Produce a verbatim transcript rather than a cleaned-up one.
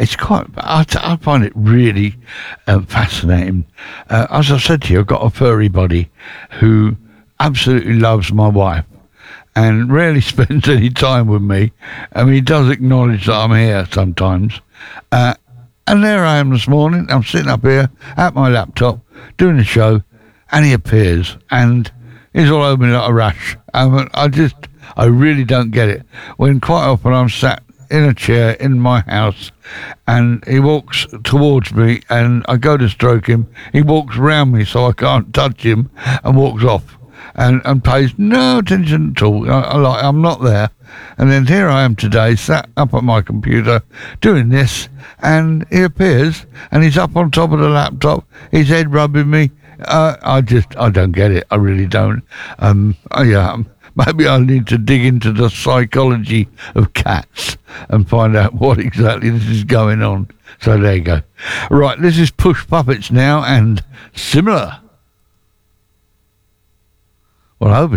it's quite. I, I find it really um, fascinating. Uh, as I said to you, I've got a furry buddy who absolutely loves my wife and rarely spends any time with me. I mean, he does acknowledge that I'm here sometimes. Uh, and there I am this morning. I'm sitting up here at my laptop doing the show, and he appears, and he's all over me like a rash. Um, I just, I really don't get it. When quite often I'm sat in a chair in my house, and he walks towards me, and I go to stroke him. He walks round me so I can't touch him, and walks off, and, and pays no attention at all. I, I like, I'm not there. And then here I am today, sat up at my computer doing this, and he appears, and he's up on top of the laptop, his head rubbing me. Uh, I just, I don't get it. I really don't. Um, I, yeah, maybe I need to dig into the psychology of cats and find out what exactly this is going on. So there you go. Right, this is Push Puppets now, and Similar. Well, I hope